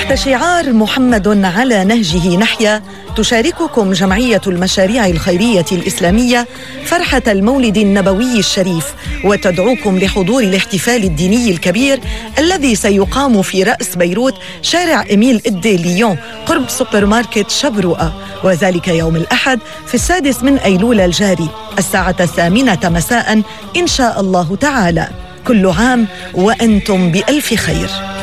تحت شعار محمد على نهجه نحيا، تشارككم جمعية المشاريع الخيرية الإسلامية فرحة المولد النبوي الشريف، وتدعوكم لحضور الاحتفال الديني الكبير الذي سيقام في رأس بيروت شارع إميل إدي ليون قرب سوبر ماركت شبروقة، وذلك يوم الأحد في 6 أيلول الجاري الساعة 8 مساء إن شاء الله تعالى. كل عام وأنتم بألف خير.